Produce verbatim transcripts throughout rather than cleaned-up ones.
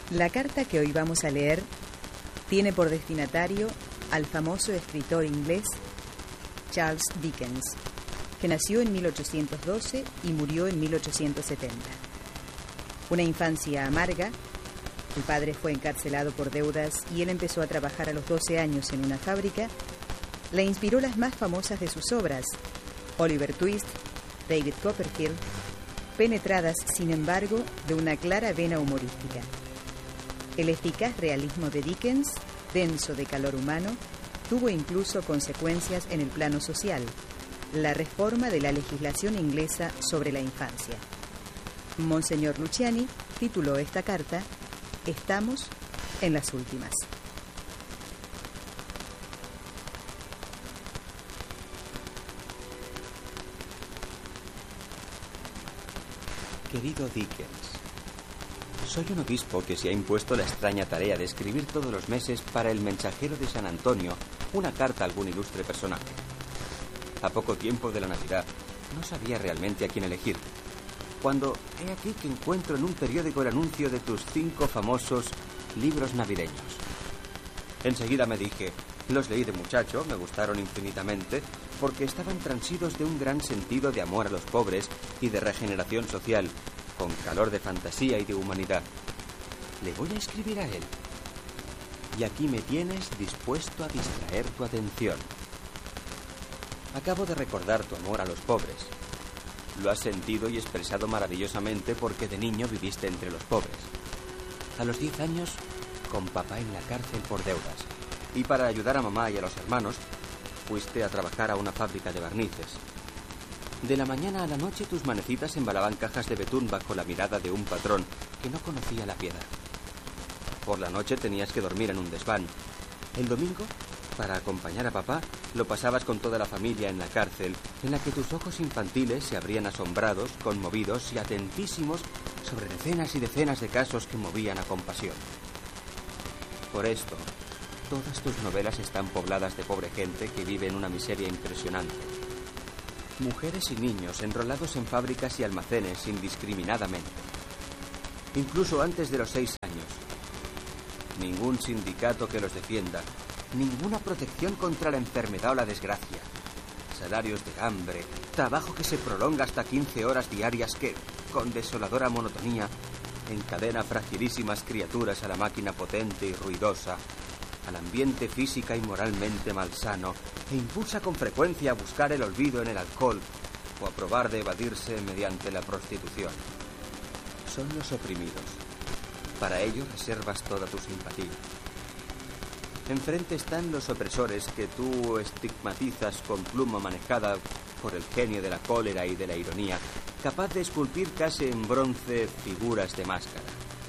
La carta que hoy vamos a leer tiene por destinatario al famoso escritor inglés Charles Dickens, que nació en mil ochocientos doce y murió en mil ochocientos setenta. Una infancia amarga, el padre fue encarcelado por deudas y él empezó a trabajar a los doce años en una fábrica, le inspiró las más famosas de sus obras, Oliver Twist, David Copperfield, penetradas, sin embargo, de una clara vena humorística. El eficaz realismo de Dickens, denso de calor humano, tuvo incluso consecuencias en el plano social, la reforma de la legislación inglesa sobre la infancia. Monseñor Luciani tituló esta carta «Estamos en las últimas». Querido Dickens, soy un obispo que se ha impuesto la extraña tarea de escribir todos los meses para el mensajero de San Antonio una carta a algún ilustre personaje. A poco tiempo de la Navidad, no sabía realmente a quién elegir, cuando he aquí que encuentro en un periódico el anuncio de tus cinco famosos libros navideños. Enseguida me dije, los leí de muchacho, me gustaron infinitamente, porque estaban transidos de un gran sentido de amor a los pobres y de regeneración social, con calor de fantasía y de humanidad. Le voy a escribir a él. Y aquí me tienes dispuesto a distraer tu atención. Acabo de recordar tu amor a los pobres. Lo has sentido y expresado maravillosamente porque de niño viviste entre los pobres. A los diez años, con papá en la cárcel por deudas. Y para ayudar a mamá y a los hermanos, fuiste a trabajar a una fábrica de barnices. De la mañana a la noche tus manecitas embalaban cajas de betún bajo la mirada de un patrón que no conocía la piedad. Por la noche tenías que dormir en un desván. El domingo, para acompañar a papá, lo pasabas con toda la familia en la cárcel, en la que tus ojos infantiles se abrían asombrados, conmovidos y atentísimos sobre decenas y decenas de casos que movían a compasión. Por esto, todas tus novelas están pobladas de pobre gente que vive en una miseria impresionante. Mujeres y niños enrolados en fábricas y almacenes indiscriminadamente. Incluso antes de los seis años. Ningún sindicato que los defienda. Ninguna protección contra la enfermedad o la desgracia. Salarios de hambre. Trabajo que se prolonga hasta quince horas diarias que, con desoladora monotonía, encadena fragilísimas criaturas a la máquina potente y ruidosa, al ambiente física y moralmente malsano, e impulsa con frecuencia a buscar el olvido en el alcohol o a probar de evadirse mediante la prostitución. Son los oprimidos. Para ellos reservas toda tu simpatía. Enfrente están los opresores que tú estigmatizas con pluma manejada por el genio de la cólera y de la ironía, capaz de esculpir casi en bronce figuras de máscara.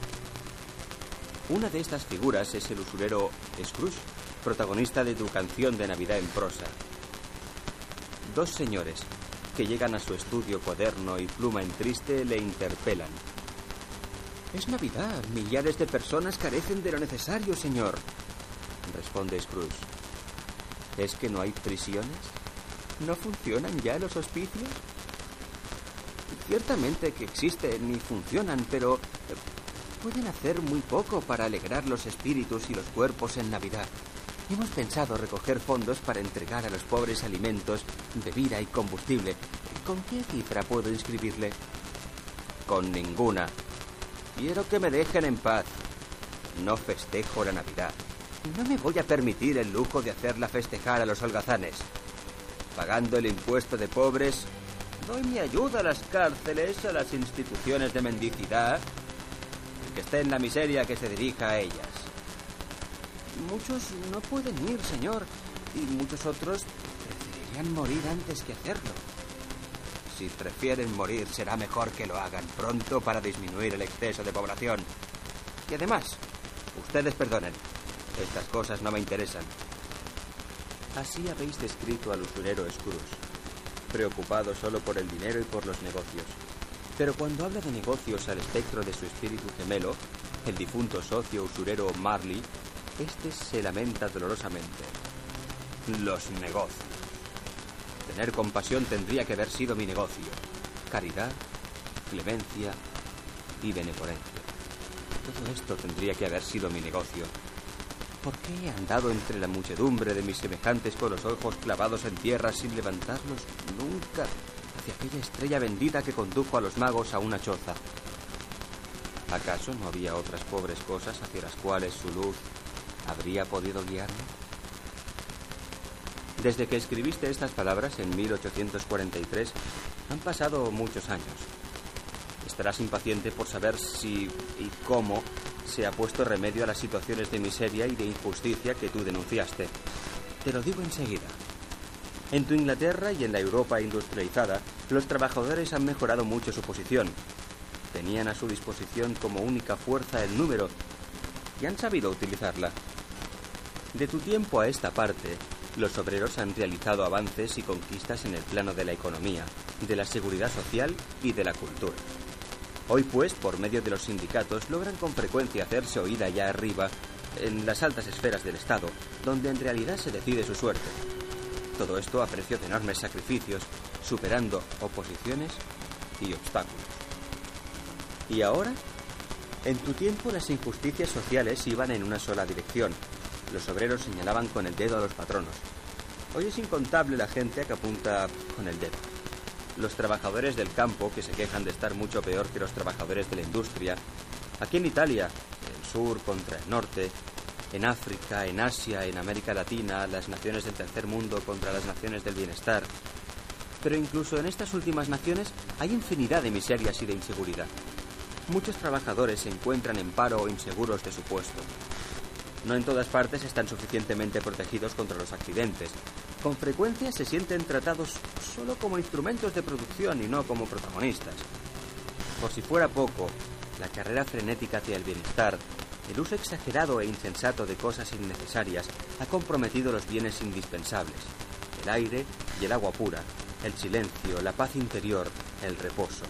Una de estas figuras es el usurero Scrooge, protagonista de tu canción de Navidad en prosa. Dos señores que llegan a su estudio cuaderno y pluma en triste le interpelan. «Es Navidad, millares de personas carecen de lo necesario, señor», responde Scrooge. «¿Es que no hay prisiones? ¿No funcionan ya los hospicios?» «Ciertamente que existen y funcionan, pero pueden hacer muy poco para alegrar los espíritus y los cuerpos en Navidad. Hemos pensado recoger fondos para entregar a los pobres alimentos, bebida y combustible. ¿Con qué cifra puedo inscribirle?» «Con ninguna. Quiero que me dejen en paz. No festejo la Navidad. No me voy a permitir el lujo de hacerla festejar a los holgazanes. Pagando el impuesto de pobres, doy mi ayuda a las cárceles, a las instituciones de mendicidad. El que esté en la miseria que se dirija a ellas. Muchos no pueden ir, señor, y muchos otros preferirían morir antes que hacerlo. Si prefieren morir, será mejor que lo hagan pronto para disminuir el exceso de población. Y además, ustedes perdonen, estas cosas no me interesan». Así habéis descrito al usurero Scrooge, preocupado solo por el dinero y por los negocios. Pero cuando habla de negocios al espectro de su espíritu gemelo, el difunto socio usurero Marley, este se lamenta dolorosamente. «Los negocios. Tener compasión tendría que haber sido mi negocio. Caridad, clemencia y benevolencia. Todo esto tendría que haber sido mi negocio. ¿Por qué he andado entre la muchedumbre de mis semejantes con los ojos clavados en tierra sin levantarlos nunca hacia aquella estrella bendita que condujo a los magos a una choza? ¿Acaso no había otras pobres cosas hacia las cuales su luz habría podido guiarme? Desde que escribiste estas palabras en mil ochocientos cuarenta y tres, han pasado muchos años. Estarás impaciente por saber si y cómo se ha puesto remedio a las situaciones de miseria y de injusticia que tú denunciaste. Te lo digo enseguida. En tu Inglaterra y en la Europa industrializada, los trabajadores han mejorado mucho su posición. Tenían a su disposición como única fuerza el número y han sabido utilizarla. De tu tiempo a esta parte, los obreros han realizado avances y conquistas en el plano de la economía, de la seguridad social y de la cultura. Hoy, pues, por medio de los sindicatos, logran con frecuencia hacerse oír allá arriba, en las altas esferas del Estado, donde en realidad se decide su suerte. Todo esto a precio de enormes sacrificios, superando oposiciones y obstáculos. ¿Y ahora? En tu tiempo las injusticias sociales iban en una sola dirección. Los obreros señalaban con el dedo a los patronos. Hoy es incontable la gente que apunta con el dedo. Los trabajadores del campo, que se quejan de estar mucho peor que los trabajadores de la industria. Aquí en Italia, el sur contra el norte. En África, en Asia, en América Latina, las naciones del tercer mundo contra las naciones del bienestar. Pero incluso en estas últimas naciones hay infinidad de miserias y de inseguridad. Muchos trabajadores se encuentran en paro o inseguros de su puesto. No en todas partes están suficientemente protegidos contra los accidentes. Con frecuencia se sienten tratados solo como instrumentos de producción y no como protagonistas. Por si fuera poco, la carrera frenética hacia el bienestar, el uso exagerado e insensato de cosas innecesarias ha comprometido los bienes indispensables: el aire y el agua pura, el silencio, la paz interior, el reposo.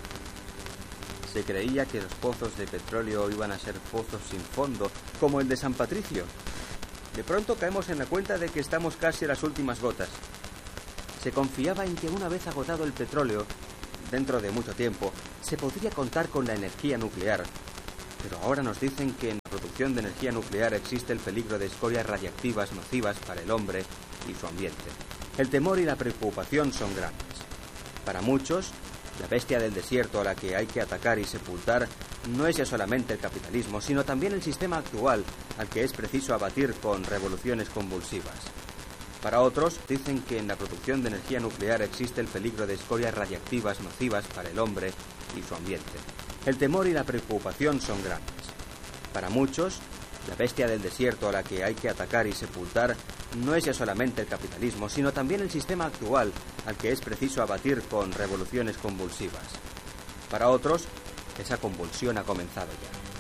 Se creía que los pozos de petróleo iban a ser pozos sin fondo, como el de San Patricio. De pronto caemos en la cuenta de que estamos casi a las últimas gotas. Se confiaba en que una vez agotado el petróleo, dentro de mucho tiempo, se podría contar con la energía nuclear. Pero ahora nos dicen que en la producción de energía nuclear existe el peligro de escorias radiactivas nocivas para el hombre y su ambiente. El temor y la preocupación son grandes. Para muchos, la bestia del desierto a la que hay que atacar y sepultar no es ya solamente el capitalismo, sino también el sistema actual al que es preciso abatir con revoluciones convulsivas. Para otros, dicen que en la producción de energía nuclear existe el peligro de escorias radiactivas nocivas para el hombre y su ambiente. El temor y la preocupación son grandes. Para muchos, la bestia del desierto a la que hay que atacar y sepultar no es ya solamente el capitalismo, sino también el sistema actual al que es preciso abatir con revoluciones convulsivas. Para otros, esa convulsión ha comenzado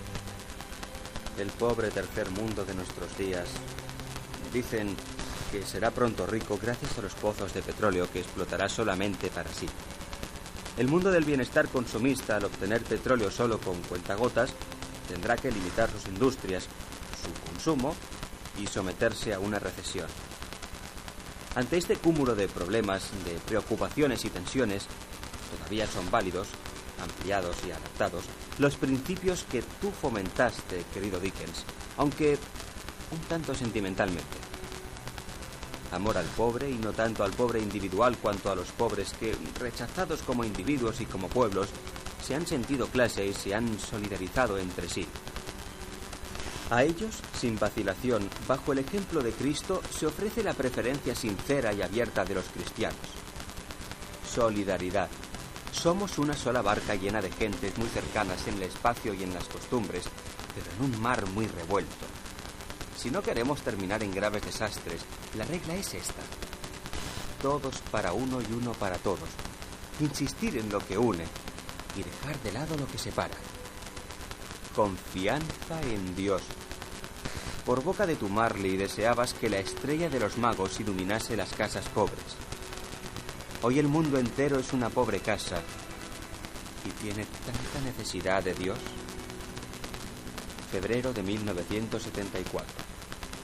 ya. El pobre tercer mundo de nuestros días, dicen que será pronto rico gracias a los pozos de petróleo que explotará solamente para sí. El mundo del bienestar consumista, al obtener petróleo solo con cuentagotas, tendrá que limitar sus industrias, su consumo y someterse a una recesión. Ante este cúmulo de problemas, de preocupaciones y tensiones, todavía son válidos, ampliados y adaptados, los principios que tú fomentaste, querido Dickens, aunque un tanto sentimentalmente. Amor al pobre, y no tanto al pobre individual cuanto a los pobres que, rechazados como individuos y como pueblos, se han sentido clase y se han solidarizado entre sí. A ellos, sin vacilación, bajo el ejemplo de Cristo, se ofrece la preferencia sincera y abierta de los cristianos. Solidaridad. Somos una sola barca llena de gentes muy cercanas en el espacio y en las costumbres, pero en un mar muy revuelto. Si no queremos terminar en graves desastres, la regla es esta: todos para uno y uno para todos. Insistir en lo que une y dejar de lado lo que separa. Confianza en Dios. Por boca de tu Marley deseabas que la estrella de los magos iluminase las casas pobres. Hoy el mundo entero es una pobre casa y tiene tanta necesidad de Dios. Febrero de mil novecientos setenta y cuatro.